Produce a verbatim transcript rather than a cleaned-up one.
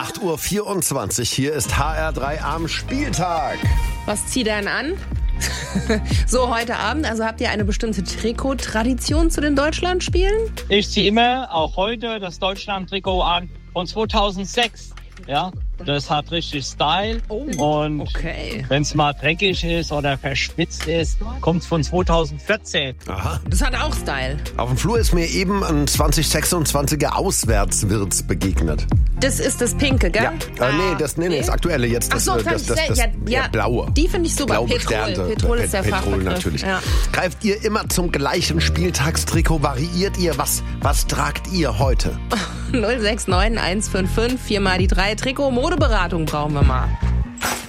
acht Uhr vierundzwanzig, hier ist H R drei am Spieltag. Was zieht er denn an? So, heute Abend, also habt ihr eine bestimmte Trikot-Tradition zu den Deutschlandspielen? Ich ziehe immer, auch heute, das Deutschland-Trikot an von zweitausendsechs. Ja, das hat richtig Style. Oh, und okay. wenn es mal dreckig ist oder verschwitzt ist, kommt es von zweitausendvierzehn. Aha. Das hat auch Style. Auf dem Flur ist mir eben ein zwanzig sechsundzwanziger Auswärtswirt begegnet. Das ist das Pinke, gell? Ja, äh, nee, das, nee, nee, das aktuelle jetzt. Das, Ach so, äh, das, das, das, das, das ja, ja, blaue. Die finde ich super. Blau Petrol. besternte. Petrol ist der Petrol Fachbegriff. natürlich. Ja. Greift ihr immer zum gleichen Spieltagstrikot? Variiert ihr? Was, was tragt ihr heute? null sechs neun eins fünf fünf, viermal die drei. Trikot, Modeberatung brauchen wir mal.